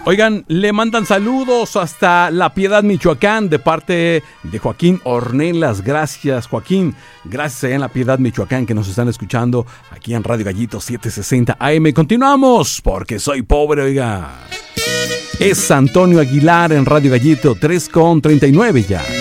Oigan, le mandan saludos hasta La Piedad, Michoacán, de parte de Joaquín Ornelas. Gracias, Joaquín. Gracias allá en La Piedad, Michoacán, que nos están escuchando aquí en Radio Gallito 760 AM. Continuamos, porque soy pobre, oiga. Es Antonio Aguilar en Radio Gallito 3:39 ya.